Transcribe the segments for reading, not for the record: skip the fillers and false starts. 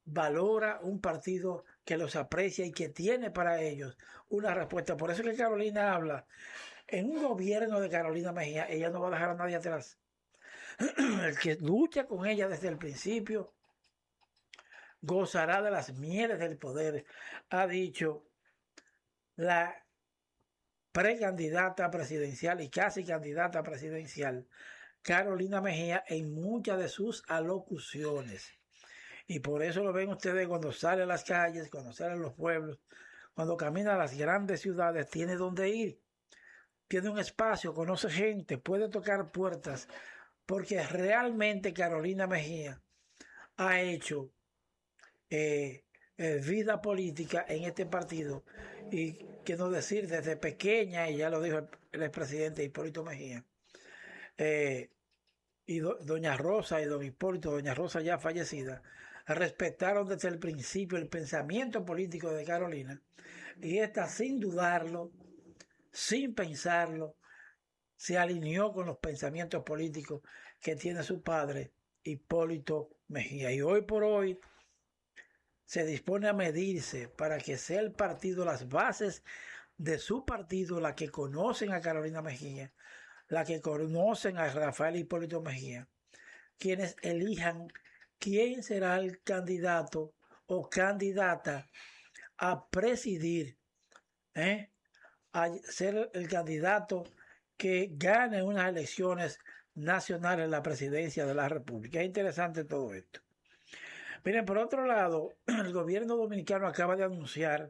valora, un partido que los aprecia y que tiene para ellos una respuesta. Por eso es que Carolina habla. En un gobierno de Carolina Mejía, ella no va a dejar a nadie atrás. El que lucha con ella desde el principio gozará de las mieles del poder, ha dicho la precandidata presidencial y casi candidata presidencial Carolina Mejía en muchas de sus alocuciones. Y por eso lo ven ustedes cuando sale a las calles, cuando sale a los pueblos, cuando camina a las grandes ciudades, tiene donde ir, tiene un espacio, conoce gente, puede tocar puertas, porque realmente Carolina Mejía ha hecho vida política en este partido y que no decir desde pequeña, y ya lo dijo el expresidente Hipólito Mejía, y doña Rosa y don Hipólito, doña Rosa ya fallecida, respetaron desde el principio el pensamiento político de Carolina, y esta sin dudarlo, sin pensarlo, se alineó con los pensamientos políticos que tiene su padre Hipólito Mejía. Y hoy por hoy se dispone a medirse para que sea el partido, las bases de su partido, la que conocen a Carolina Mejía, la que conocen a Rafael Hipólito Mejía, quienes elijan quién será el candidato o candidata a presidir, a ser el candidato que gane unas elecciones nacionales en la presidencia de la República. Es interesante todo esto. Miren, por otro lado, el gobierno dominicano acaba de anunciar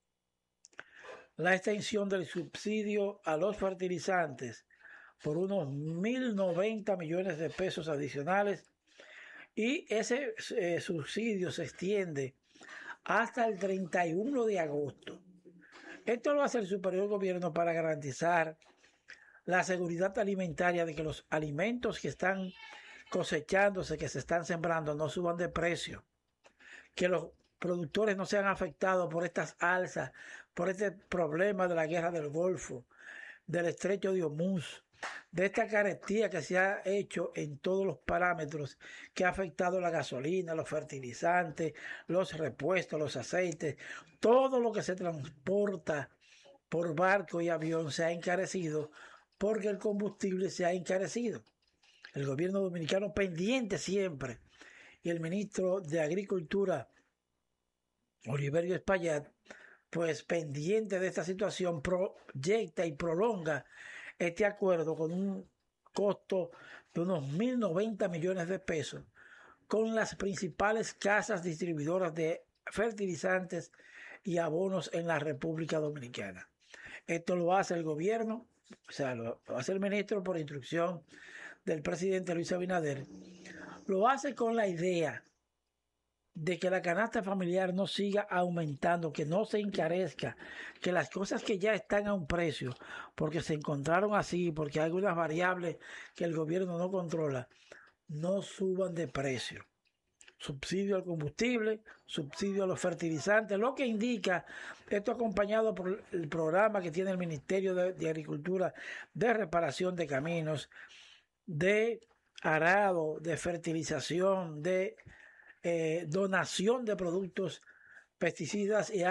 la extensión del subsidio a los fertilizantes por unos 1.090 millones de pesos adicionales, y ese subsidio se extiende hasta el 31 de agosto. Esto lo hace el superior gobierno para garantizar la seguridad alimentaria de que los alimentos que están cosechándose, que se están sembrando, no suban de precio, que los productores no sean afectados por estas alzas, por este problema de la guerra del Golfo, del estrecho de Hormuz, de esta carestía que se ha hecho en todos los parámetros, que ha afectado la gasolina, los fertilizantes, los repuestos, los aceites, todo lo que se transporta por barco y avión se ha encarecido porque el combustible se ha encarecido. El gobierno dominicano pendiente siempre, y el ministro de Agricultura, Oliverio Espaillat, pues pendiente de esta situación, proyecta y prolonga este acuerdo con un costo de unos 1.090 millones de pesos con las principales casas distribuidoras de fertilizantes y abonos en la República Dominicana. Esto lo hace el gobierno, o sea, lo hace el ministro por instrucción del presidente Luis Abinader. Lo hace con la idea de que la canasta familiar no siga aumentando, que no se encarezca, que las cosas que ya están a un precio, porque se encontraron así, porque hay algunas variables que el gobierno no controla, no suban de precio. Subsidio al combustible, subsidio a los fertilizantes, lo que indica esto acompañado por el programa que tiene el Ministerio de Agricultura de reparación de caminos, de arado, de fertilización, de donación de productos pesticidas y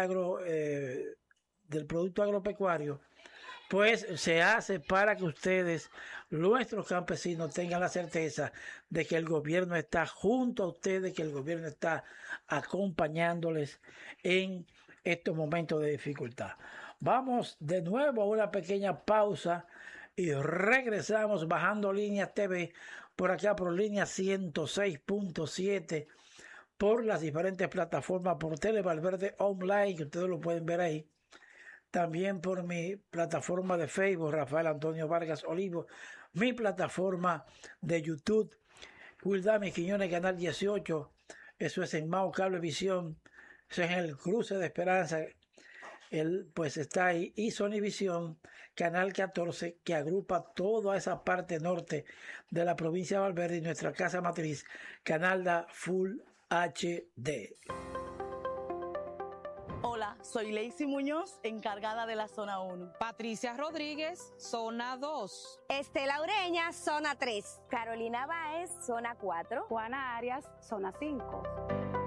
del producto agropecuario, pues se hace para que ustedes, nuestros campesinos, tengan la certeza de que el gobierno está junto a ustedes, que el gobierno está acompañándoles en estos momentos de dificultad. Vamos de nuevo a una pequeña pausa y regresamos bajando Líneas TV por acá por línea 106.7, por las diferentes plataformas, por Tele Valverde Online, que ustedes lo pueden ver ahí. También por mi plataforma de Facebook, Rafael Antonio Vargas Olivo, mi plataforma de YouTube, Wildami Quiñones, Canal 18, eso es en Mau Cablevisión, eso es en el Cruce de Esperanza, pues está ahí, y Sonivisión, Canal 14, que agrupa toda esa parte norte de la provincia de Valverde, y nuestra casa matriz, Canal Full HD. Hola, soy Lacey Muñoz, encargada de la Zona 1. Patricia Rodríguez, Zona 2. Estela Ureña, Zona 3. Carolina Báez, Zona 4. Juana Arias, Zona 5.